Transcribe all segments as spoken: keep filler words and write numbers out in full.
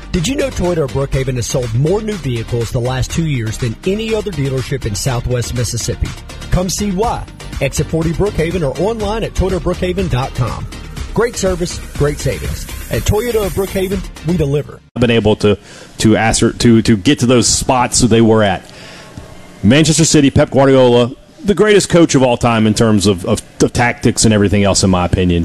Did you know Toyota of Brookhaven has sold more new vehicles the last two years than any other dealership in Southwest Mississippi? Come see why. Exit forty Brookhaven or online at toyota brookhaven dot com. Great service, great savings. At Toyota of Brookhaven, we deliver. I've been able to to answer, to to get to those spots that they were at. Manchester City, Pep Guardiola, the greatest coach of all time in terms of, of, of tactics and everything else, in my opinion.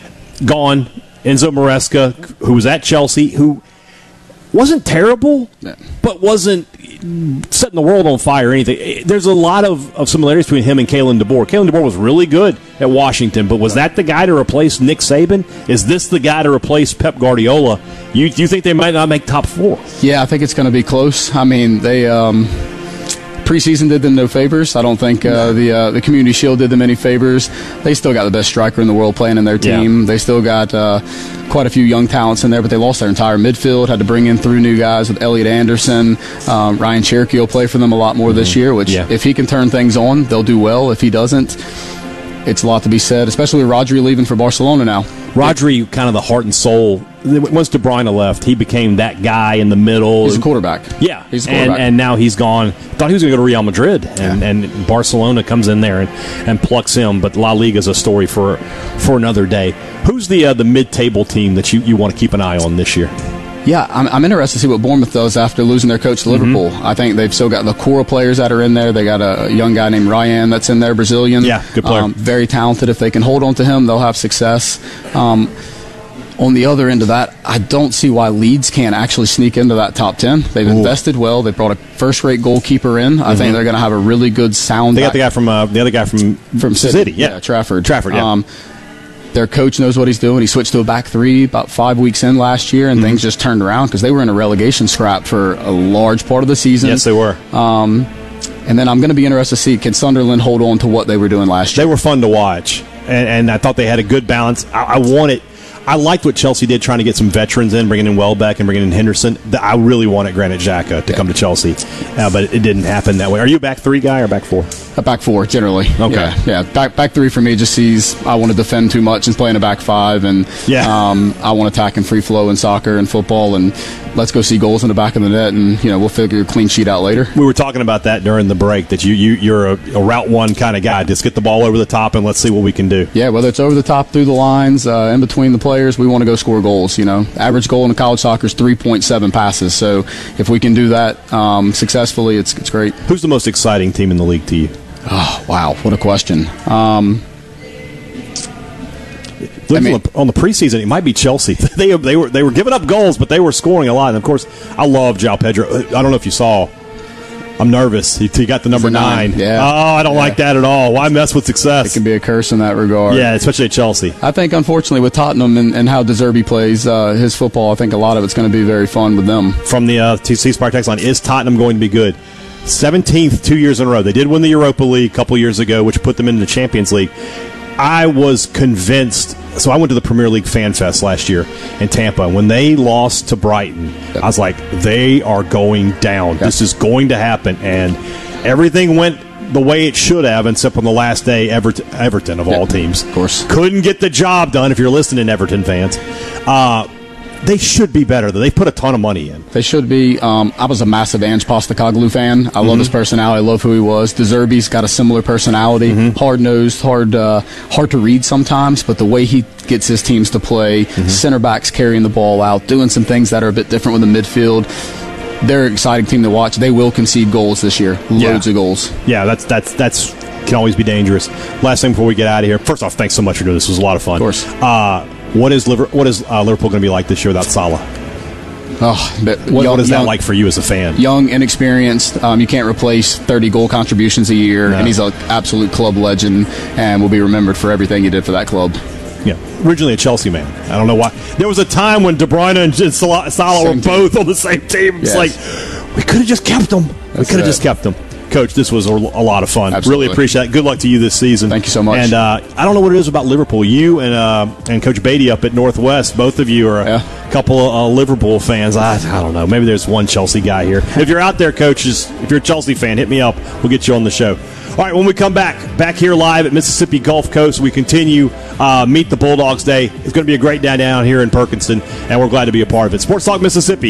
Gone. Enzo Maresca, who was at Chelsea, who wasn't terrible, yeah. but wasn't setting the world on fire or anything. There's a lot of, of similarities between him and Kalen DeBoer. Kalen DeBoer was really good at Washington, but was that the guy to replace Nick Saban? Is this the guy to replace Pep Guardiola? You you think they might not make top four? Yeah, I think it's going to be close. I mean, they um, preseason did them no favors. I don't think uh, the uh, the Community Shield did them any favors. They still got the best striker in the world playing in their team. Yeah. They still got uh, quite a few young talents in there, but they lost their entire midfield, had to bring in through new guys with Elliot Anderson. Um, Ryan Cherokee will play for them a lot more mm-hmm. this year, which yeah. if he can turn things on, they'll do well. If he doesn't, it's a lot to be said, especially with Rodri leaving for Barcelona now. Rodri, kind of the heart and soul. Once De Bruyne left, he became that guy in the middle. He's a quarterback. Yeah. He's a quarterback. And, and now he's gone. Thought he was going to go to Real Madrid, and, yeah. and Barcelona comes in there and, and plucks him. But La Liga is a story for for another day. Who's the uh, the mid-table team that you, you want to keep an eye on this year? Yeah, I'm, I'm interested to see what Bournemouth does after losing their coach to Liverpool. Mm-hmm. I think they've still got the core players that are in there. They got a young guy named Ryan that's in there, Brazilian. Yeah, good player. Um, very talented. If they can hold on to him, they'll have success. Um, on the other end of that, I don't see why Leeds can't actually sneak into that top ten. They've Ooh. invested well. They brought a first-rate goalkeeper in. Mm-hmm. I think they're going to have a really good sound. They got the guy from uh, the other guy from from City, City yeah. yeah, Trafford. Trafford, yeah. Um, Their coach knows what he's doing. He switched to a back three about five weeks in last year, and mm-hmm. things just turned around because they were in a relegation scrap for a large part of the season. Yes, they were. Um, and then I'm going to be interested to see, can Sunderland hold on to what they were doing last year? They were fun to watch, and, and I thought they had a good balance. I, I wanted – I liked what Chelsea did, trying to get some veterans in, bringing in Welbeck and bringing in Henderson. I really wanted Granit Xhaka to yeah. come to Chelsea, uh, but it didn't happen that way. Are you a back three guy or back four? A back four, generally. Okay. Yeah, yeah. Back back three for me just sees I want to defend too much and play in a back five, and yeah. um, I want to attack and free flow in soccer and football, and let's go see goals in the back of the net, and you know we'll figure a clean sheet out later. We were talking about that during the break, that you, you, you're a, a route one kind of guy. Just get the ball over the top and let's see what we can do. Yeah, whether it's over the top, through the lines, uh, in between the players, we want to go score goals. You know, average goal in college soccer is three point seven passes. So if we can do that um, successfully, it's it's great. Who's the most exciting team in the league to you? Oh, wow, what a question. Um, I mean, on the preseason, it might be Chelsea. they they were they were giving up goals, but they were scoring a lot. And of course, I love João Pedro. I don't know if you saw. I'm nervous. He, he got the number nine. nine. Yeah. Oh, I don't yeah. like that at all. Why mess with success? It can be a curse in that regard. Yeah, especially at Chelsea. I think, unfortunately, with Tottenham and, and how De Zerbi plays uh, his football, I think a lot of it's going to be very fun with them. From the uh, T C Spark text line, is Tottenham going to be good? seventeenth, two years in a row. They did win the Europa League a couple years ago, which put them into the Champions League. I was convinced. So I went to the Premier League Fan Fest last year in Tampa. When they lost to Brighton, yep. I was like, they are going down. Yep. This is going to happen. And everything went the way it should have, except on the last day, Everton, Everton of yep. all teams. Of course. Couldn't get the job done if you're listening, Everton fans. Uh, They should be better, though. They put a ton of money in. They should be. Um, I was a massive Ange Postecoglou fan. I mm-hmm. love his personality. I love who he was. De Zerbi's got a similar personality. Mm-hmm. Hard-nosed, hard uh, hard to read sometimes, but the way he gets his teams to play, mm-hmm. center backs carrying the ball out, doing some things that are a bit different with the midfield. They're an exciting team to watch. They will concede goals this year. Loads yeah. of goals. Yeah, that's that's that's can always be dangerous. Last thing before we get out of here. First off, thanks so much for doing this. It was a lot of fun. Of course. Uh, What is Liverpool, what is uh, Liverpool going to be like this year without Salah? Oh, but what, young, what is that young, like for you as a fan? Young, inexperienced. Um, you can't replace thirty goal contributions a year, no. and he's an absolute club legend and will be remembered for everything he did for that club. Yeah, originally a Chelsea man. I don't know why. There was a time when De Bruyne and Salah, Salah were both on the same team. It's yes. like, we could have just kept them. That's we could have just kept them. Coach, this was a, a lot of fun. Absolutely. Really appreciate it. Good luck to you this season. Thank you so much. And uh, I don't know what it is about Liverpool. You and uh, and Coach Beatty up at Northwest, both of you are yeah. a couple of uh, Liverpool fans. I, I don't know. Maybe there's one Chelsea guy here. If you're out there, Coach, just, if you're a Chelsea fan, hit me up. We'll get you on the show. All right, when we come back, back here live at Mississippi Gulf Coast, we continue uh, Meet the Bulldogs Day. It's going to be a great day down here in Perkinston, and we're glad to be a part of it. Sports Talk Mississippi.